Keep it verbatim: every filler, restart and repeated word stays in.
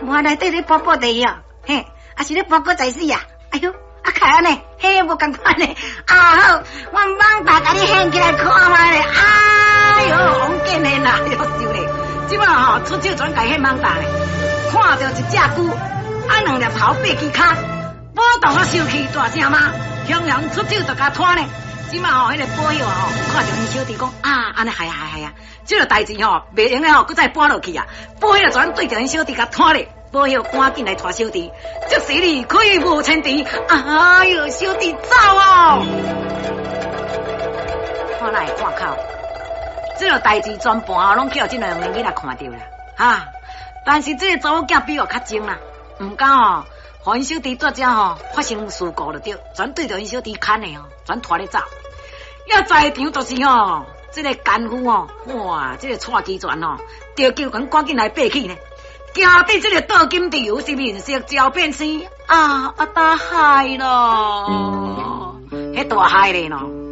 我内底咧波波地啊，嘿，啊是咧波过在死啊！哎呦，啊开安尼，嘿，无共款咧。啊好，我网大甲你掀起来看卖咧。哎呦，王建的啦，要收咧。即摆吼出手转改迄网大咧，看到一只龟，啊两粒头爬起骹，波动啊收起大声骂，雄雄出手就甲拖咧。即摆吼，迄个保佑吼，看到因小弟讲啊，安尼系啊系啊，即个代志吼，袂用诶吼，搁再搬落去啊。保佑转对着因小弟甲拖咧，保佑赶紧来拖小弟，即使你可以无千弟，哎呦，小弟走哦！看来看口，即个代志全部吼拢叫即两个囡仔看到啦，哈！但是即个查某囝比我较精啦，毋敢吼，互因小弟作遮吼发生事故就对，全对着因小弟砍诶吼，全拖咧走。要在场就是吼，这个干夫哦，哇，这个蔡基全哦，着叫人赶紧来爬起呢。行底这个倒金地有是面色焦变生啊啊大海咯，迄大海咧咯。